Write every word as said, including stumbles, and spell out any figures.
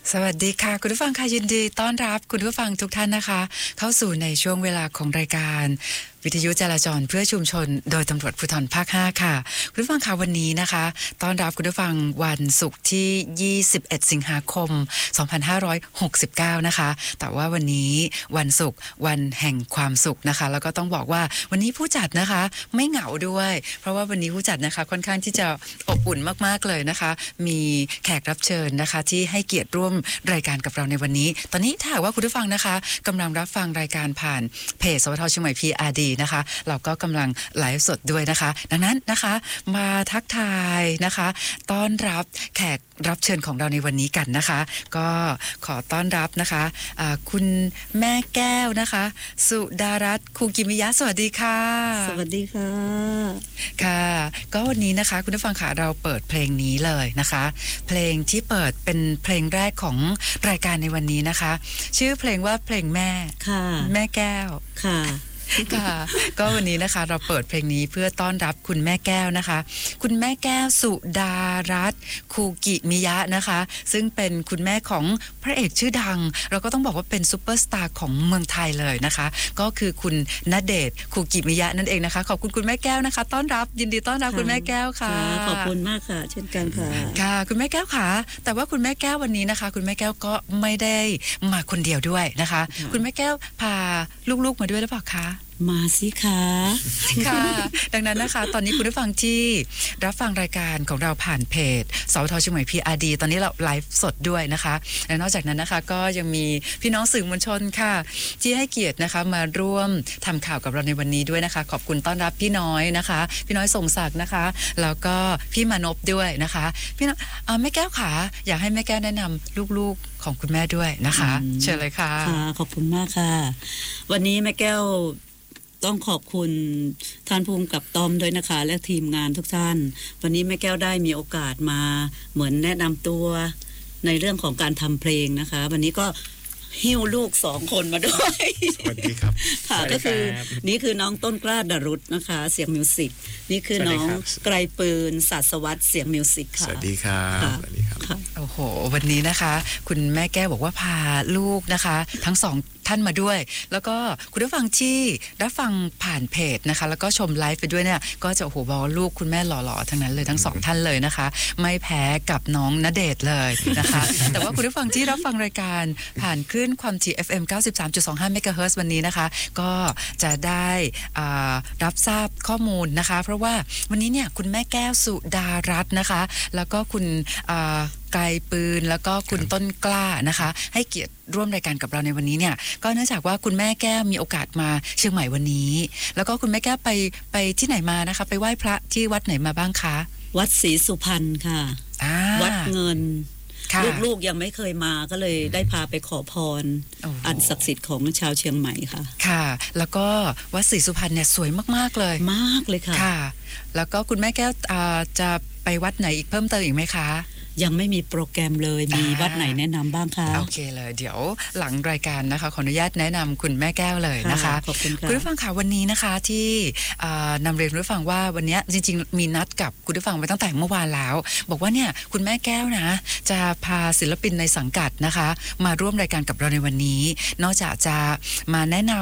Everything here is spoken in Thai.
สวัสดีค่ะคุณผู้ฟังค่ะยินดีต้อนรับคุณผู้ฟังทุกท่านนะคะเข้าสู่ในช่วงเวลาของรายการวิทยุจราจรเพื่อชุมชนโดยตำรวจภูธรภาคห้าค่ะคุณผู้ฟังค่ะวันนี้นะคะต้อนรับคุณผู้ฟังวันศุกร์ที่ยี่สิบเอ็ดสิงหาคมสองพันห้าร้อยหกสิบเก้านะคะแต่ว่าวันนี้วันศุกร์วันแห่งความสุขนะคะแล้วก็ต้องบอกว่าวันนี้ผู้จัดนะคะไม่เหงาด้วยเพราะว่าวันนี้ผู้จัดนะคะค่อนข้างที่จะอบอุ่นมากๆเลยนะคะมีแขกรับเชิญนะคะที่ให้เกียรติร่วมรายการกับเราในวันนี้ตอนนี้ถ้าหากว่าคุณผู้ฟังนะคะกำลังรับฟังรายการผ่านเพจสวทเชียงใหม่ พี อาร์ ดี นะคะเราก็กำลังไลฟ์สดด้วยนะคะดังนั้นนะคะมาทักทายนะคะต้อนรับแขกรับเชิญของเราในวันนี้กันนะคะก็ขอต้อนรับนะคะะคุณแม่แก้วนะคะสุดารัตน์คูกิมิยะสวัสดีค่ะสวัสดีค่ะค่ะก็วันนี้นะคะคุณผู้ฟังค่ะเราเปิดเพลงนี้เลยนะคะเพลงที่เปิดเป็นเพลงแรกของรายการในวันนี้นะคะชื่อเพลงว่าเพลงแม่ค่ะแม่แก้วค่ะค่ะก็วันนี้นะคะเราเปิดเพลงนี้เพื่อต้อนรับคุณแม่แก้วนะคะคุณแม่แก้วสุดารัตน์คูกิมิยะนะคะซึ่งเป็นคุณแม่ของพระเอกชื่อดังเราก็ต้องบอกว่าเป็นซุปเปอร์สตาร์ของเมืองไทยเลยนะคะก็คือคุณณเดชน์คูกิมิยะนั่นเองนะคะขอบคุณคุณแม่แก้วนะคะต้อนรับยินดีต้อนรับคุณแม่แก้วค่ะขอบคุณมากค่ะเช่นกันค่ะค่ะคุณแม่แก้วค่ะแต่ว่าคุณแม่แก้ววันนี้นะคะคุณแม่แก้วก็ไม่ได้มาคนเดียวด้วยนะคะคุณแม่แก้วพาลูกๆมาด้วยหรือเปล่าคะมาสิคะค่ะดังนั้นนะคะตอนนี้คุณผู้ฟังที่รับฟังรายการของเราผ่านเพจสวทเชียงใหม่ พี อาร์ ดี ตอนนี้เราไลฟ์สดด้วยนะคะและนอกจากนั้นนะคะก็ยังมีพี่น้องสื่อมวลชนค่ะที่ให้เกียรตินะคะมาร่วมทำข่าวกับเราในวันนี้ด้วยนะคะขอบคุณต้อนรับพี่น้อยนะคะพี่น้อยส่งศักดิ์นะคะแล้วก็พี่มานพด้วยนะคะพี่น้องแม่แก้วค่ะอยากให้แม่แก้วแนะนำลูกๆของคุณแม่ด้วยนะคะเชิญเลยค่ะค่ะขอบคุณมากค่ะวันนี้แม่แก้วต้องขอบคุณท่านภูมิกับต้อมด้วยนะคะและทีมงานทุกท่านวันนี้แม่แก้วได้มีโอกาสมาเหมือนแนะนำตัวในเรื่องของการทำเพลงนะคะวันนี้ก็หิ้วลูกสองคนมาด้วยสวัสดีครับค่ะก็คือนี่คือน้องต้นกล้าดารุษนะคะเสียงมิวสิกนี่คือน้องไกลปืนศาสวัสดิ์เสียงมิวสิกค่ะสวัสดีครับสวัสดีครับโอ้โหวันนี้นะคะคุณแม่แก้วบอกว่าพาลูกนะคะทั้งสองท่านมาด้วยแล้วก็คุณผู้ฟังที่รับฟังผ่านเพจนะคะแล้วก็ชมไลฟ์ไปด้วยเนี่ยก็จะโอ้โหบอกลูกคุณแม่หล่อๆทั้งนั้นเลยทั้งสองท่านเลยนะคะไม่แพ้กับน้องณเดชน์เลยนะคะแต่ว่าคุณผู้ฟังที่รับฟังรายการผ่านคลื่นความถี่ เอฟ เอ็ม เก้าสิบสามจุดสองห้า เมกะเฮิรตซ์วันนี้นะคะก็จะได้รับทราบข้อมูลนะคะเพราะว่าวันนี้เนี่ยคุณแม่แก้วสุดารัตน์นะคะแล้วก็คุณไกลปืนแล้วก็คุณต้นกล้านะคะให้เกียรติร่วมรายการกับเราในวันนี้เนี่ยก็เนื่องจากว่าคุณแม่แก้วมีโอกาสมาเชียงใหม่วันนี้แล้วก็คุณแม่แก้วไปไปที่ไหนมานะคะไปไหว้พระที่วัดไหนมาบ้างคะวัดศรีสุพรรณค่ะวัดเงินลูกๆยังไม่เคยมาก็เลยได้พาไปขอพรอันศักดิ์สิทธิ์ของชาวเชียงใหม่ค่ะค่ะแล้วก็วัดศรีสุพรรณเนี่ยสวยมากๆเลยมากเลยค่ะค่ะแล้วก็คุณแม่แก้วจะไปวัดไหนอีกเพิ่มเติมอีกไหมคะยังไม่มีโปรแกรมเลยมีวัดไหนแนะนำบ้างคะโอเคเลยเดี๋ยวหลังรายการนะคะขออนุญาตแนะนำคุณแม่แก้วเลยนะคะขอบคุณค่ะคุณผู้ฟังค่ะวันนี้นะคะที่นำเรียนคุณผู้ฟังว่าวันนี้จริงๆมีนัดกับคุณผู้ฟังไปตั้งแต่เมื่อวานแล้วบอกว่าเนี่ยคุณแม่แก้วนะจะพาศิลปินในสังกัดนะคะมาร่วมรายการกับเราในวันนี้นอกจากจะมาแนะน